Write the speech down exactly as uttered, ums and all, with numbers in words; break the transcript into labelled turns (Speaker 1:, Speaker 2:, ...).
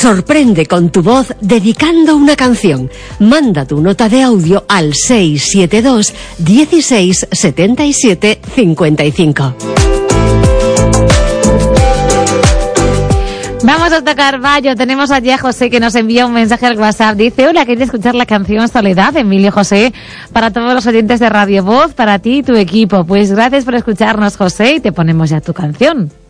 Speaker 1: Sorprende con tu voz dedicando una canción. Manda tu nota de audio al seis siete dos, dieciséis, setenta y siete, cincuenta y cinco.
Speaker 2: Vamos hasta Carballo. Tenemos allí a José que nos envía un mensaje al WhatsApp. Dice: hola, quería escuchar la canción Soledad de Emilio José para todos los oyentes de Radio Voz, para ti y tu equipo. Pues gracias por escucharnos, José, y te ponemos ya tu canción.